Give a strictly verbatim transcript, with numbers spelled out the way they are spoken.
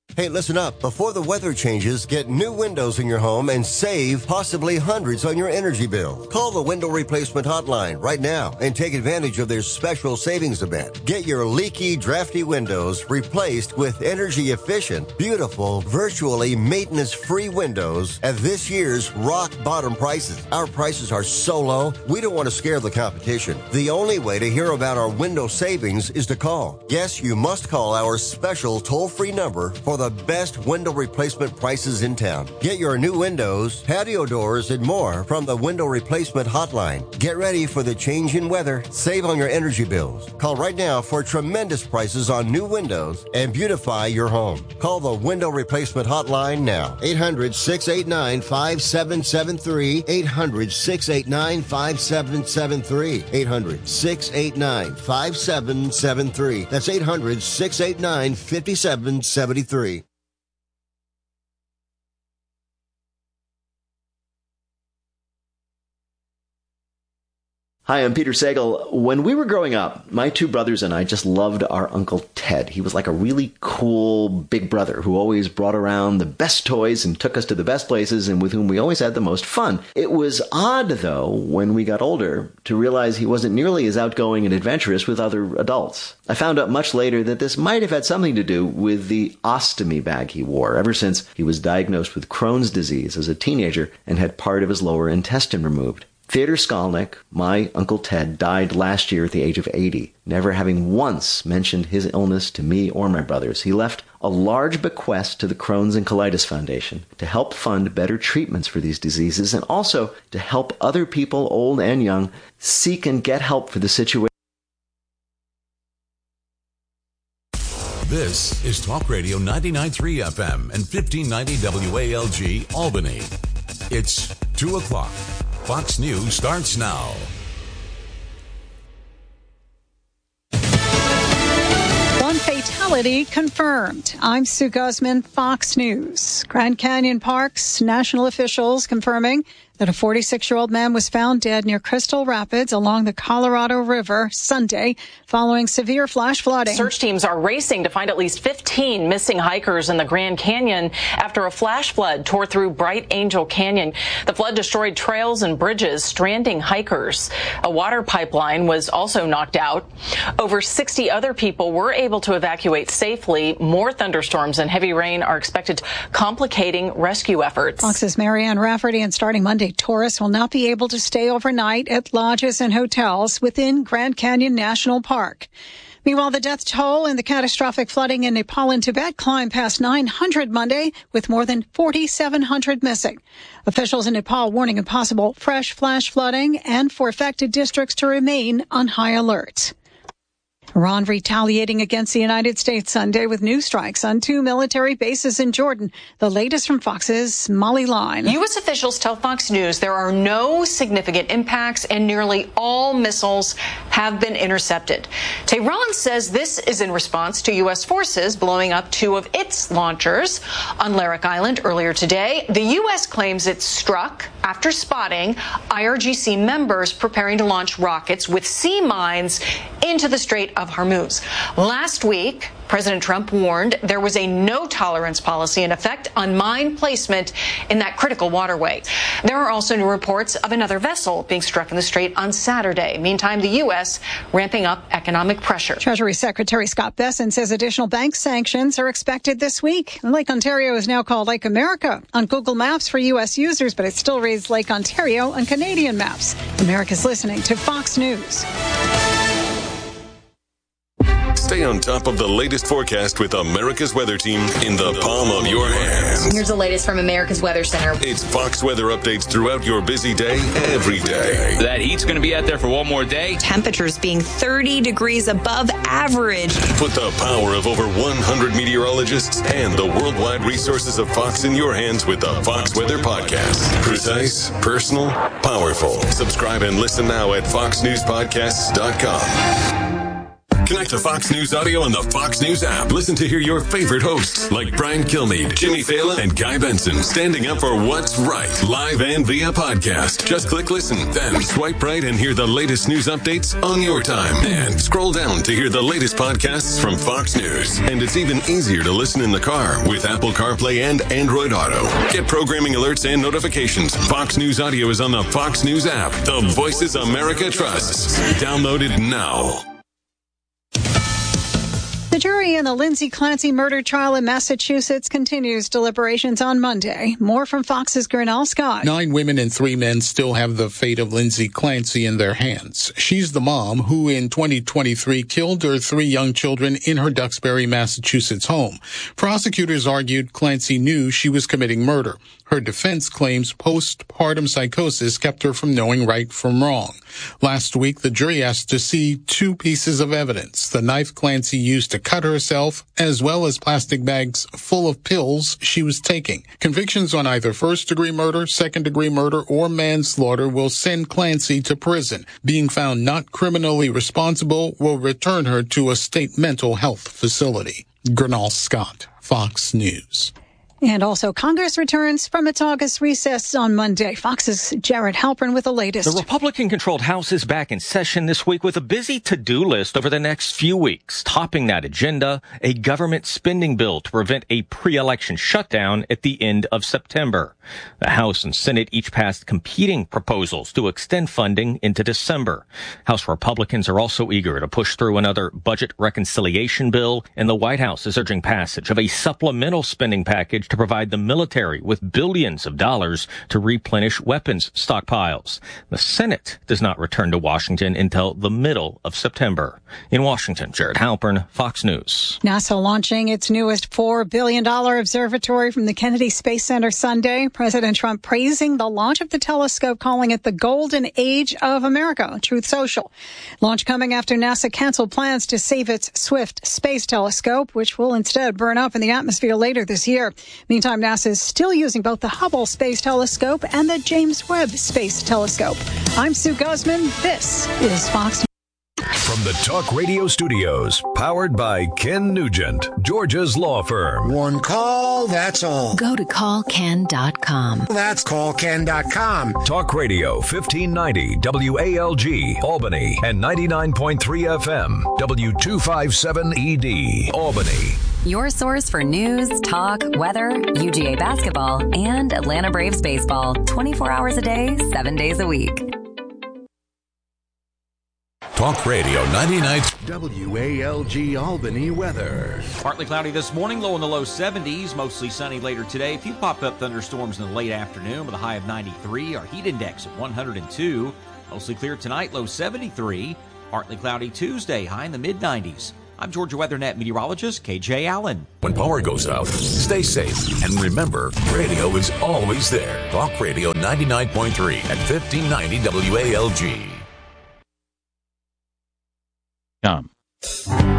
Hey, listen up. Before the weather changes, get new windows in your home and save possibly hundreds on your energy bill. Call the Window Replacement Hotline right now and take advantage of their special savings event. Get your leaky, drafty windows replaced with energy-efficient, beautiful, virtually maintenance-free windows at this year's rock-bottom prices. Our prices are so low, we don't want to scare the competition. The only way to hear about our window savings is to call. Yes, you must call our special toll-free number for the best window replacement prices in town. Get your new windows, patio doors, and more from the Window Replacement Hotline. Get ready for the change in weather. Save on your energy bills. Call right now for tremendous prices on new windows and beautify your home. Call the Window Replacement Hotline now. eight hundred, six eight nine, five seven seven three. eight hundred, six eight nine, five seven seven three. eight hundred, six eight nine, five seven seven three. That's eight hundred, six eight nine, five seven seven three. Hi, I'm Peter Sagal. When we were growing up, my two brothers and I just loved our Uncle Ted. He was like a really cool big brother who always brought around the best toys and took us to the best places and with whom we always had the most fun. It was odd, though, when we got older, to realize he wasn't nearly as outgoing and adventurous with other adults. I found out much later that this might have had something to do with the ostomy bag he wore ever since he was diagnosed with Crohn's disease as a teenager and had part of his lower intestine removed. Theodor Skolnick, my Uncle Ted, died last year at the age of eighty, never having once mentioned his illness to me or my brothers. He left a large bequest to the Crohn's and Colitis Foundation to help fund better treatments for these diseases and also to help other people, old and young, seek and get help for the situation. This is Talk Radio ninety-nine point three F M and fifteen ninety W A L G, Albany. It's two o'clock. Fox News starts now. One fatality confirmed. I'm Sue Guzman, Fox News. Grand Canyon Park's national officials confirming that a forty-six-year-old man was found dead near Crystal Rapids along the Colorado River Sunday following severe flash flooding. Search teams are racing to find at least fifteen missing hikers in the Grand Canyon after a flash flood tore through Bright Angel Canyon. The flood destroyed trails and bridges, stranding hikers. A water pipeline was also knocked out. Over sixty other people were able to evacuate safely. More thunderstorms and heavy rain are expected, complicating rescue efforts. Fox's Marianne Rafferty, and starting Monday, tourists will not be able to stay overnight at lodges and hotels within Grand Canyon National Park. Meanwhile, the death toll in the catastrophic flooding in Nepal and Tibet climbed past nine hundred Monday, with more than forty-seven hundred missing. Officials in Nepal warning of possible fresh flash flooding and for affected districts to remain on high alert. Iran retaliating against the United States Sunday with new strikes on two military bases in Jordan. The latest from Fox's Molly Line. U S officials tell Fox News there are no significant impacts and nearly all missiles have been intercepted. Tehran says this is in response to U S forces blowing up two of its launchers on Larak Island earlier today. The U S claims it struck after spotting I R G C members preparing to launch rockets with sea mines into the Strait of Hormuz. Last week, President Trump warned there was a no-tolerance policy in effect on mine placement in that critical waterway. There are also new reports of another vessel being struck in the strait on Saturday. Meantime, the U S ramping up economic pressure. Treasury Secretary Scott Bessent says additional bank sanctions are expected this week. Lake Ontario is now called Lake America on Google Maps for U S users, but it still reads Lake Ontario on Canadian maps. America's listening to Fox News. Stay on top of the latest forecast with America's Weather Team in the palm of your hands. Here's the latest from America's Weather Center. It's Fox weather updates throughout your busy day, every day. That heat's going to be out there for one more day. Temperatures being thirty degrees above average. Put the power of over one hundred meteorologists and the worldwide resources of Fox in your hands with the Fox Weather Podcast. Precise, personal, powerful. Subscribe and listen now at fox news podcasts dot com. Connect to Fox News Audio on the Fox News app. Listen to hear your favorite hosts like Brian Kilmeade, Jimmy Fallon, and Guy Benson standing up for what's right, live and via podcast. Just click listen, then swipe right and hear the latest news updates on your time. And scroll down to hear the latest podcasts from Fox News. And it's even easier to listen in the car with Apple CarPlay and Android Auto. Get programming alerts and notifications. Fox News Audio is on the Fox News app. The Voices America trusts. Download it now. The jury in the Lindsay Clancy murder trial in Massachusetts continues deliberations on Monday. More from Fox's Grinnell Scott. Nine women and three men still have the fate of Lindsay Clancy in their hands. She's the mom who in twenty twenty-three killed her three young children in her Duxbury, Massachusetts home. Prosecutors argued Clancy knew she was committing murder. Her defense claims postpartum psychosis kept her from knowing right from wrong. Last week, the jury asked to see two pieces of evidence: the knife Clancy used to cut herself, as well as plastic bags full of pills she was taking. Convictions on either first-degree murder, second-degree murder, or manslaughter will send Clancy to prison. Being found not criminally responsible will return her to a state mental health facility. Grinnell Scott, Fox News. And also, Congress returns from its August recess on Monday. Fox's Jared Halpern with the latest. The Republican-controlled House is back in session this week with a busy to-do list over the next few weeks. Topping that agenda, a government spending bill to prevent a pre-election shutdown at the end of September. The House and Senate each passed competing proposals to extend funding into December. House Republicans are also eager to push through another budget reconciliation bill, and the White House is urging passage of a supplemental spending package to provide the military with billions of dollars to replenish weapons stockpiles. The Senate does not return to Washington until the middle of September. In Washington, Jared Halpern, Fox News. NASA launching its newest four billion dollars observatory from the Kennedy Space Center Sunday. President Trump praising the launch of the telescope, calling it the golden age of America. Truth Social. Launch coming after NASA canceled plans to save its Swift space telescope, which will instead burn up in the atmosphere later this year. Meantime, NASA is still using both the Hubble Space Telescope and the James Webb Space Telescope. I'm Sue Guzman. This is Fox News. From the Talk Radio studios, powered by Ken Nugent, Georgia's law firm. One call, that's all. Go to call ken dot com. That's call ken dot com. Talk Radio fifteen ninety W A L G, Albany, and ninety-nine point three F M, W two fifty-seven E D, Albany. Your source for news, talk, weather, U G A basketball, and Atlanta Braves baseball. twenty-four hours a day, seven days a week. Talk Radio ninety-nine. W A L G Albany weather. Partly cloudy this morning, low in the low seventies, mostly sunny later today. A few pop-up thunderstorms in the late afternoon with a high of ninety-three. Our heat index at one hundred two. Mostly clear tonight, low seventy-three. Partly cloudy Tuesday, high in the mid nineties. I'm Georgia WeatherNet meteorologist K J Allen. When power goes out, stay safe. And remember, radio is always there. Talk Radio ninety-nine point three at fifteen ninety W A L G. Um.